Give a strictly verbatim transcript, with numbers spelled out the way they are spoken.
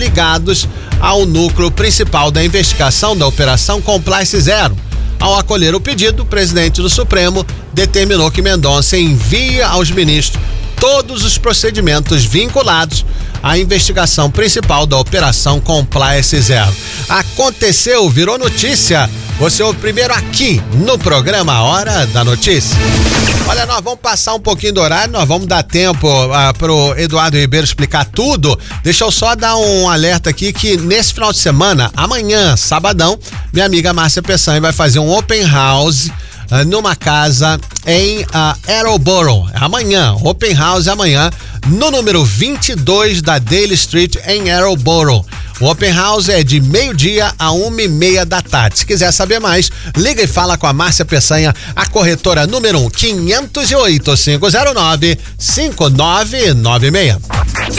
ligados ao núcleo principal da investigação da Operação Compliance Zero. Ao acolher o pedido, o presidente do Supremo determinou que Mendonça envie aos ministros todos os procedimentos vinculados à investigação principal da Operação Compliance Zero. Aconteceu, virou notícia. Você ouve primeiro aqui no programa Hora da Notícia. Olha, nós vamos passar um pouquinho do horário, nós vamos dar tempo uh, pro Eduardo Ribeiro explicar tudo. Deixa eu só dar um alerta aqui que nesse final de semana, amanhã, sabadão, minha amiga Márcia Peçanha vai fazer um open house uh, numa casa em uh, Attleboro. Amanhã, open house amanhã, no número vinte e dois da Daly Street em Attleboro. O Open House é de meio-dia a uma e meia da tarde. Se quiser saber mais, liga e fala com a Márcia Peçanha, a corretora número um, quinhentos e oito, cinco zero nove, cinco nove nove seis.